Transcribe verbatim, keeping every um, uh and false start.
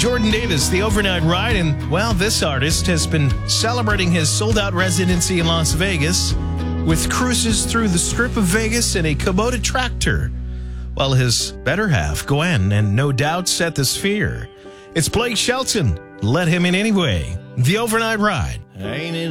Jordan Davis, the overnight ride. And, well, this artist has been celebrating his sold-out residency in Las Vegas with cruises through the Strip of Vegas in a Kubota tractor, while his better half, Gwen, and No Doubt set the sphere. It's Blake Shelton. Let him in anyway. The overnight ride. I ain't in